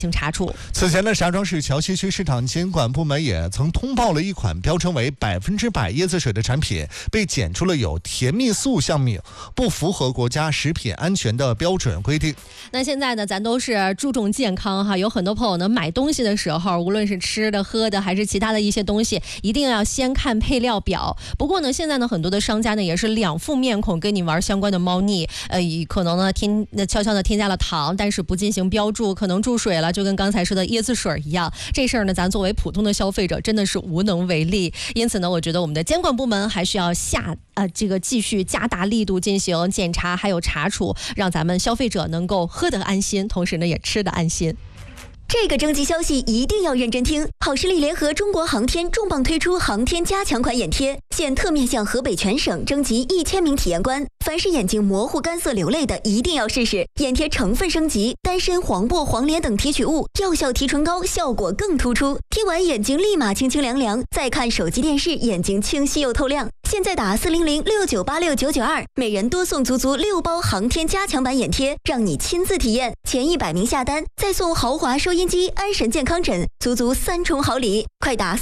查处。 此前的石家庄市桥西区市场监管部门也曾通报了一款标称为100%椰子水的产品被检出了有甜蜜素项目，不符合国家食品安全的标准规定。 那现在呢，咱都是注重健康哈，有很多朋友呢买东西的时候，无论是吃的、喝的还是其他的一些东西，一定要先看配料表。不过呢，现在呢很多的商家呢也是两副面孔跟你玩相关的猫腻，可能呢悄悄的添加了糖，但是不进行标注，可能注水了，就跟刚才说的椰子水一样。这事儿呢，咱作为普通的消费者真的是无能为力。因此呢，我觉得我们的监管部门还需要继续加大力度进行检查还有查处，让咱们消费者能够喝得安心，同时呢也吃得安心。 这个征集消息一定要认真听。好视力联合中国航天重磅推出航天加强款眼贴，现特面向河北全省征集1000名体验官，凡是眼睛模糊、干涩、流泪的，一定要试试。眼贴成分升级，丹参、黄柏、黄连等提取物，药效提纯高，效果更突出。贴完眼睛立马清清凉凉，再看手机电视，眼睛清晰又透亮。现在打40069986992，每人多送足6包航天加强版眼贴，让你亲自体验。前100名下单，再送豪华收音机、安神健康枕，足3重好礼。快打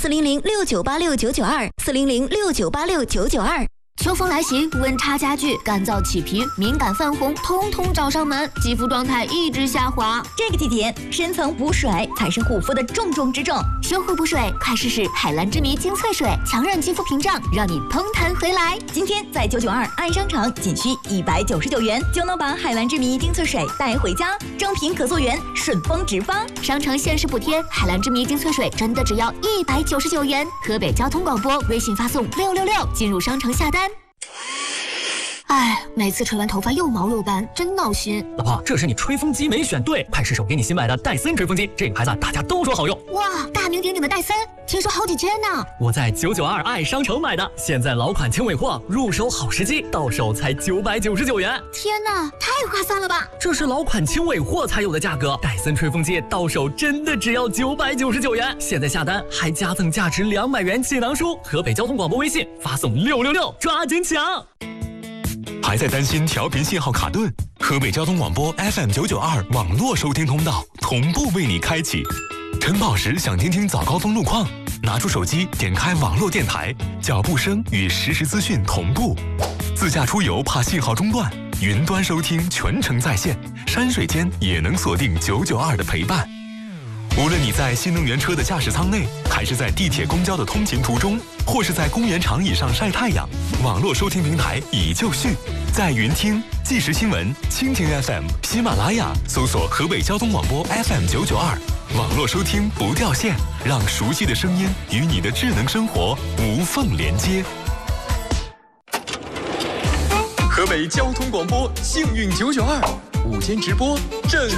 40069986992，40069869992。 秋风来袭，温差加剧，干燥起皮、敏感泛红，通通找上门，肌肤状态一直下滑。 这个季节，深层补水才是护肤的重中之重。 修护补水，快试试海蓝之谜精粹水，强韧肌肤屏障，让你嘭弹回来。 今天在992爱商场，仅需199元就能把海蓝之谜精粹水带回家，正品可溯源，顺丰直发。 商城限时补贴，海蓝之谜精粹水真的只要199元。河北交通广播微信发送666进入商城下单。哎，每次吹完头发又毛又干，真闹心。 老婆，这是你吹风机没选对，快试手给你新买的戴森吹风机，这个牌子大家都说好用。 哇，大名鼎鼎的戴森，听说好几千呢。 我在992爱商城买的，现在老款轻尾货，入手好时机，到手才999元。 天哪，太划算了吧！ 这是老款轻尾货才有的价格，戴森吹风机到手真的只要999元。现在下单还加赠价值200元气囊书。河北交通广播微信发送666，抓紧抢！ 还在担心调频信号卡顿？河北交通广播 FM992 网络收听通道同步为你开启。晨跑时想听听早高峰路况，拿出手机点开网络电台，脚步声与实时资讯同步。自驾出游怕信号中断，云端收听全程在线，山水间也能锁定992的陪伴。无论你在新能源车的驾驶舱内，还是在地铁公交的通勤途中，或是在公园长椅上晒太阳，网络收听平台已就绪，在云听、即时新闻、蜻蜓 FM、喜马拉雅搜索河北交通广播 FM992，网络收听不掉线，让熟悉的声音与你的智能生活无缝连接。河北交通广播幸运992午间直播正